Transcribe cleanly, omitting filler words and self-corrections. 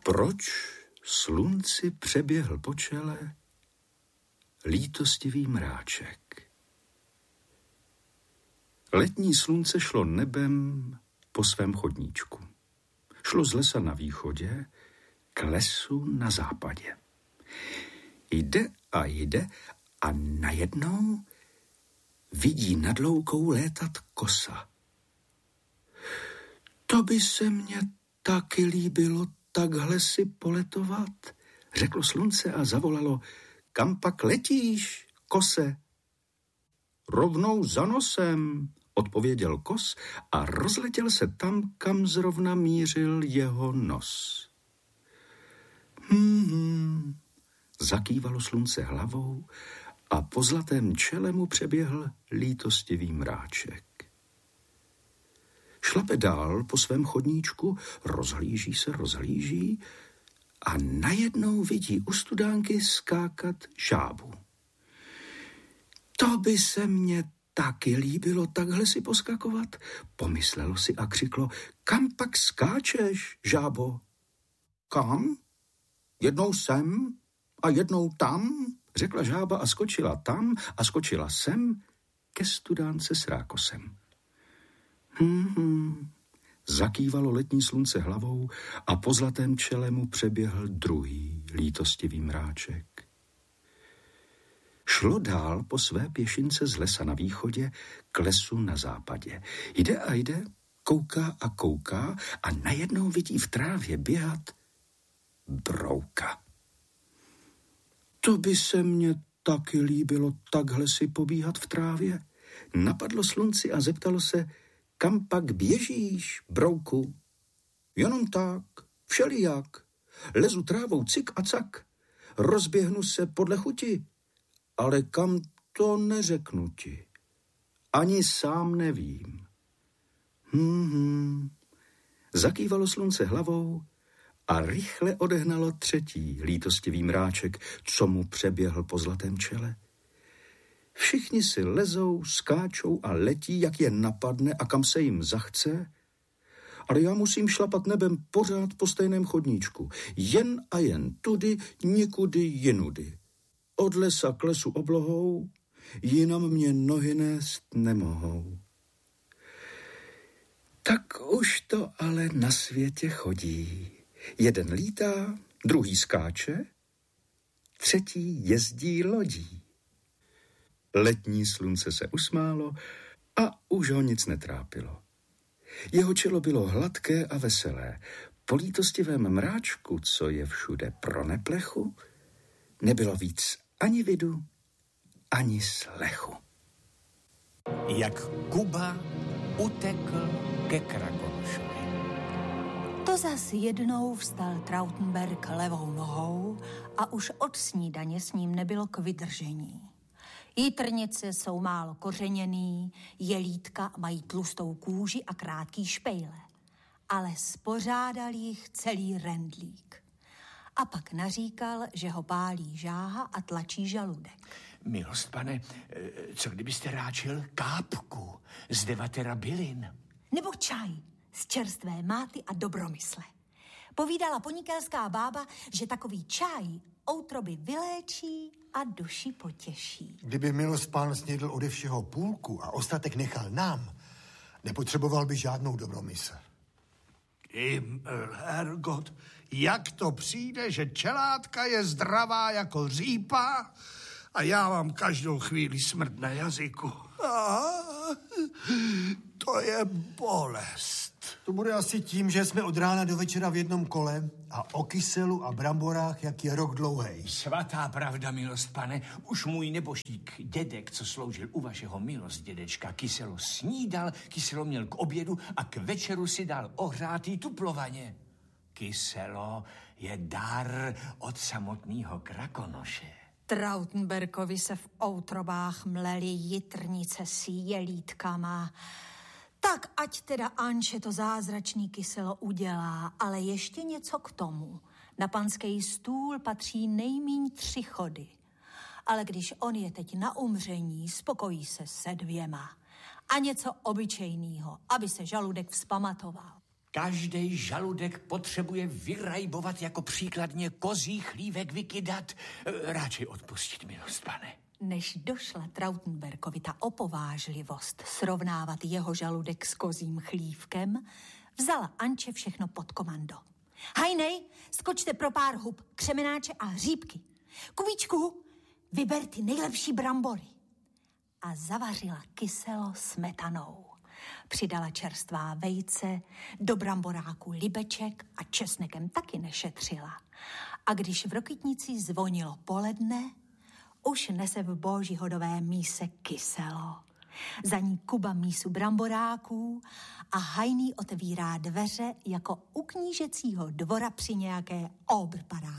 Proč slunci přeběhl po čele lítostivý mráček? Letní slunce šlo nebem po svém chodníčku. Šlo z lesa na východě k lesu na západě. Jde a najednou vidí nad loukou létat kosa. To by se mně taky líbilo takhle si poletovat, řeklo slunce a zavolalo: kam pak letíš, kose? Rovnou za nosem, odpověděl kos a rozletěl se tam, kam zrovna mířil jeho nos. Zakývalo slunce hlavou a po zlatém čele mu přeběhl lítostivý mráček. Šlape dál po svém chodníčku, rozhlíží a najednou vidí u studánky skákat žábu. To by se mně taky líbilo takhle si poskakovat, pomyslelo si a křiklo: kam pak skáčeš, žábo? Kam? Jednou sem a jednou tam, řekla žába a skočila tam a skočila sem ke studánce s rákosem. Zakývalo letní slunce hlavou a po zlatém čele mu přeběhl druhý lítostivý mráček. Šlo dál po své pěšince z lesa na východě k lesu na západě. Jde, kouká a najednou vidí v trávě běhat brouka. To by se mně taky líbilo takhle si pobíhat v trávě. Napadlo slunci a zeptalo se: kam pak běžíš, brouku? Jenom tak, všelijak. Lezu trávou cik a cak. Rozběhnu se podle chuti, ale kam to neřeknu ti. Ani sám nevím. Zakývalo slunce hlavou a rychle odehnalo třetí lítostivý mráček, co mu přeběhl po zlatém čele. Všichni si lezou, skáčou a letí, jak je napadne a kam se jim zachce, ale já musím šlapat nebem pořád po stejném chodníčku. Jen a jen tudy, nikudy jinudy. Od lesa k lesu oblohou, jinam mě nohy nést nemohou. Tak už to ale na světě chodí. Jeden lítá, druhý skáče, třetí jezdí lodí. Letní slunce se usmálo a už ho nic netrápilo. Jeho čelo bylo hladké a veselé. Po lítostivém mráčku, co je všude pro neplechu, nebylo víc ani vidu, ani slechu. Jak Kuba utekl ke Krakonošovi. To zas jednou vstal Trautenberg levou nohou a už od snídaně s ním nebylo k vydržení. Jitrnice jsou málo kořeněný, jelítka mají tlustou kůži a krátký špejle, ale spořádal jich celý rendlík. A pak naříkal, že ho pálí žáha a tlačí žaludek. Milost, pane, co kdybyste ráčil kápku z 9 bylin? Nebo čaj z čerstvé máty a dobromysle. Povídala ponikelská bába, že takový čaj outroby vyléčí a duši potěší. Kdyby milost pán snědl ode všeho půlku a ostatek nechal nám, nepotřeboval by žádnou dobromysl. Hergot, jak to přijde, že čelátka je zdravá jako řípa a já mám každou chvíli smrt na jazyku. To je bolest. To bude asi tím, že jsme od rána do večera v jednom kole a o kyselu a bramborách, jak je rok dlouhej. Svatá pravda, milost, pane, už můj nebožík dědek, co sloužil u vašeho milost dědečka, kyselo snídal, kyselo měl k obědu a k večeru si dal ohřátý tuplovaně. Kyselo je dar od samotného Krakonoše. Trautenbergovi se v outrobách mlely jitrnice s jelítkama. Tak ať teda Anče to zázračný kyselo udělá, ale ještě něco k tomu. Na panský stůl patří nejmíň 3 chody. Ale když on je teď na umření, spokojí se se 2. A něco obyčejného, aby se žaludek vzpamatoval. Každý žaludek potřebuje vyrajbovat jako příkladně kozí chlívek vykydat. Radši odpustit, milost pane. Než došla Trautenbergovi ta opovážlivost srovnávat jeho žaludek s kozím chlívkem, vzala Anče všechno pod komando. Hajnej, skočte pro pár hub, křemenáče a hříbky. Kubíčku, vyber ty nejlepší brambory. A zavařila kyselo smetanou. Přidala čerstvá vejce, do bramboráku libeček a česnekem taky nešetřila. A když v Rokytnici zvonilo poledne, už nese v božíhodové míse kyselo. Za ní Kuba mísu bramboráků a Hajný otevírá dveře jako u knížecího dvora při nějaké obrparádě.